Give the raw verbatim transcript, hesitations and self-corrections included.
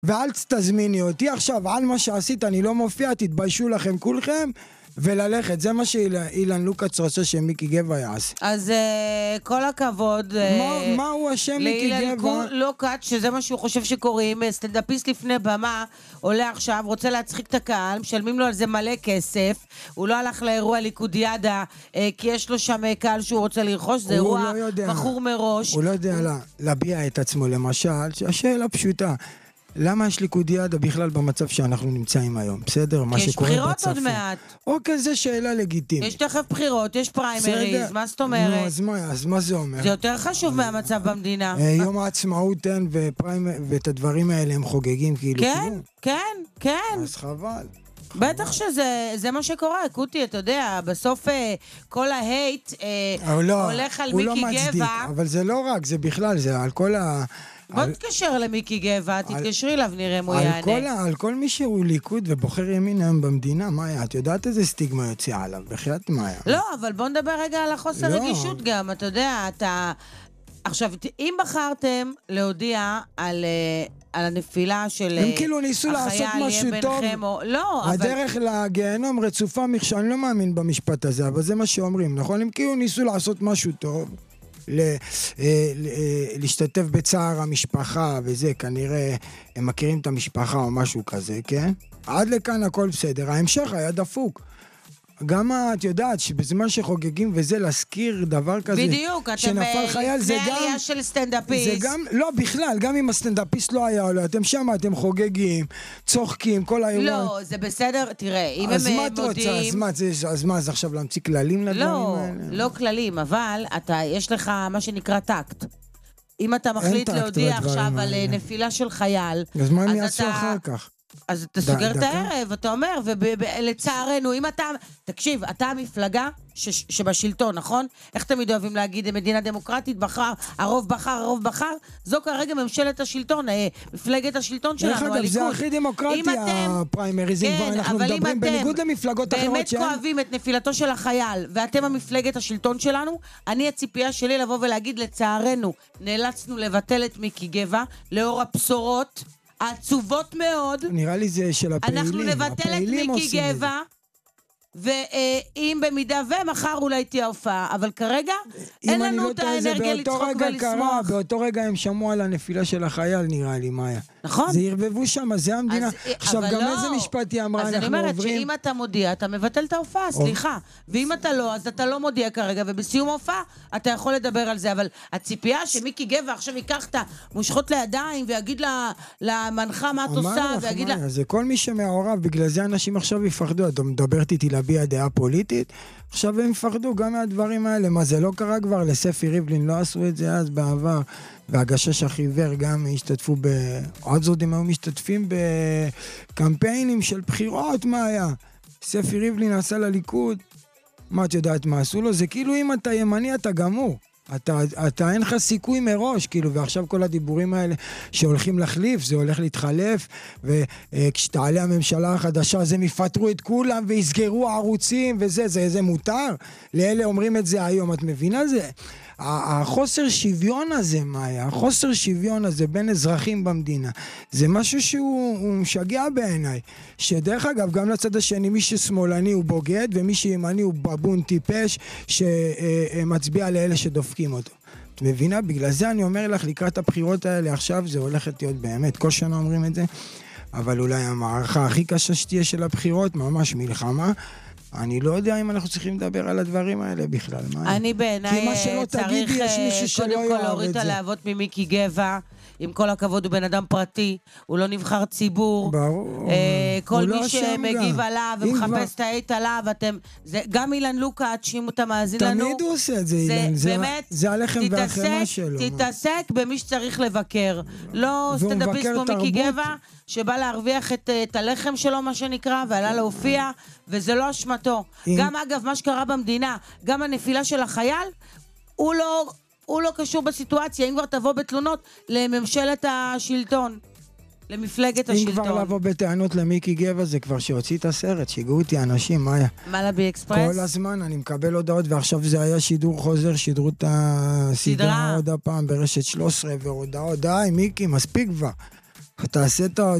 ואל תזמיני אותי עכשיו, על מה שעשית, אני לא מופיע, תתביישו לכם כולכם, וללכת, זה מה שאילן לוקאץ' רוצה שמיקי גבע יעשה. אז כל הכבוד מה הוא השם מיקי גבע? לאילן לוקאץ', שזה מה שהוא חושב שקוראים, סטנדאפיסט לפני במה, עולה עכשיו, רוצה להצחיק את הקהל, משלמים לו על זה מלא כסף, הוא לא הלך לאירוע ליכודיאדה, כי יש לו שם קהל שהוא רוצה לרכוש, זה אירוע בחור מראש. הוא לא יודע להביע את עצמו, למשל, השאלה פשוטה, למה יש ליכודיאדה בכלל במצב שאנחנו נמצאים היום? בסדר? כי יש בחירות עוד מעט. אוקיי, זו שאלה לגיטימית. יש תכף בחירות, יש פריימריז, מה זאת אומרת? נו, אז מה, אז מה זה אומר? זה יותר חשוב מהמצב במדינה. יום העצמאות אין, ואת הדברים האלה הם חוגגים כאילו. כן, כן, כן. אז חבל. בטח שזה מה שקורה, קוטי, אתה יודע, בסוף כל ההייט הולך על מיקי גבע. הוא לא מצדיק, אבל זה לא רק, זה בכלל, זה על כל ה... בוא תקשר למיקי גבע, תתקשרי אליו, נראה אם הוא יענה. על כל מי שהוא ליכוד ובוחר ימין היום במדינה, מאיה, את יודעת איזה סטיגמה יוצאה עליו, בחייאת מאיה. לא, אבל בוא נדבר רגע על החוסר רגישות גם, אתה יודע, אתה... עכשיו, אם בחרתם להודיע על... על הנפילה של הם כאילו ניסו לעשות משהו טוב. לא, אבל... הדרך לגיהנום רצופה מכשול, אני לא מאמין במשפט הזה, אבל זה מה שאומרים, נכון? הם כאילו ניסו לעשות משהו טוב. להשתתף בצער המשפחה וזה, כנראה הם מכירים את המשפחה או משהו כזה, כן? עד לכאן הכל בסדר, ההמשך היה דפוק. גם את יודעת שבזמן שחוגגים וזה להזכיר דבר כזה בדיוק, שנפל חייל, זה גם עלייה של סטנדאפיסט. זה גם, לא, בכלל, גם אם הסטנדאפיסט לא היה עולה, אתם שם, אתם חוגגים, צוחקים, כל האירוע. לא, זה בסדר, תראה, אם הם אז מה מודיעים... את רוצה? אז מה, אז מה, אז עכשיו להמציא כללים לדברים לא, האלה? לא כללים, אבל אתה, יש לך מה שנקרא טקט. אם אתה מחליט להודיע עכשיו על נפילה של חייל, אז מה הם יעשו אחר כך? אז אתה סוגר את הערב, אתה אומר, ולצערנו, אם אתה, תקשיב, אתה המפלגה שבשלטון, נכון? איך תמיד אוהבים להגיד, מדינה דמוקרטית, בחר, הרוב בחר, הרוב בחר, זו כרגע ממשלת השלטון, מפלגת השלטון שלנו, הליכוד. דרך אגב, זה הכי דמוקרטי, הפריימריזים, כבר אנחנו מדברים בניגוד למפלגות אחרות שהם. באמת כואבים את נפילתו של החייל, ואתם המפלגת השלטון שלנו, אני הציפייה שלי לבוא ולהגיד, לצערנו, נאלצנו לבטל את מיקי גבע, לאור הבשורות, עצובות מאוד. נראה לי זה של הפעילים. אנחנו נבטל את מיקי גבע, ואם במידה ומחר אולי תהיה הופעה, אבל כרגע אין לנו את האנרגיה לצחוק ולשמוח. באותו רגע הם שמעו על הנפילה של החייל, נראה לי, מאיה. נכון. זה ירבבו שם, זה המדינה. עכשיו, גם איזה משפט היא אמרה, אנחנו עוברים... אז אני אומרת שאם אתה מודיע, אתה מבטל את ההופעה, סליחה. ואם אתה לא, אז אתה לא מודיע כרגע, ובסיום ההופעה אתה יכול לדבר על זה, אבל הציפייה שמיקי גבע עכשיו ייקח את המושכות לידיים, ויגיד למנחה מה את עושה, ויגיד לה... זה כל מי שמעורב, בגלל זה אנשים עכשיו יפחדו. אתה מדברת איתי להביע דעה פוליטית, עכשיו הם יפחדו גם מהדברים האלה. מה, זה לא קרה כבר? לספי ריבלין לא עשו את זה אז בעבר, והגשש החיוור גם השתתפו ב... עוד זאת הם היו משתתפים בקמפיינים של בחירות, מה היה? ספי ריבלין עשה לליכוד, מה את יודעת מה עשו לו? זה כאילו אם אתה ימני אתה גמור. אתה, אתה אין לך סיכוי מראש, כאילו, ועכשיו כל הדיבורים האלה שהולכים להחליף, זה הולך להתחלף, וכשתעלה הממשלה החדשה, אז הם יפטרו את כולם, ויסגרו ערוצים, וזה, זה, זה מותר. לאלה אומרים את זה היום, את מבינה זה? החוסר שוויון הזה, מאיה, החוסר שוויון הזה בין אזרחים במדינה, זה משהו שהוא משגע בעיניי. שדרך אגב, גם לצד השני, מי ששמאלני הוא בוגד, ומי שימני הוא בבון טיפש, שמצביע לאלה שדופקים אותו. את מבינה? בגלל זה אני אומר לך, לקראת הבחירות האלה עכשיו, זה הולכת להיות באמת, כל שנה אומרים את זה, אבל אולי המערכה הכי קשה שתהיה של הבחירות, ממש מלחמה, אני לא יודע אם אנחנו צריכים לדבר על הדברים האלה בכלל. אני בעיניי צריך קודם כל להוריד את הלהבות ממיקי גבע, עם כל הכבוד הוא בן אדם פרטי, הוא לא נבחר ציבור. ברור. כל מי שמגיב עליו ומחפש את העית עליו, גם אילן לוקאץ', אם אתה מאזין לנו, תמיד הוא עושה את זה, אילן. זה הלחם והחמה שלו. תתעסק במי שצריך לבקר. לא סטנדאפיסט כמו מיקי גבע, שבא להרוויח את הלחם שלו, מה שנקרא, ועלה להופיע, וזה לא אשמתו. גם אגב, מה שקרה במדינה, גם הנפילה של החייל, הוא לא... הוא לא קשור בסיטואציה, אם כבר תבוא בתלונות לממשלת השלטון, למפלגת השלטון. אם כבר לבוא בטענות למיקי גבע, זה כבר שהוציא את הסרט, שיגעו אותי אנשים, מאיה. מה לבי אקספרס? כל הזמן אני מקבל הודעות, ועכשיו זה היה שידור חוזר, שידרו את הסדרה עוד הפעם ברשת שלוש עשרה, והודעות, די, מיקי, מספיק כבר. תעשה את ה...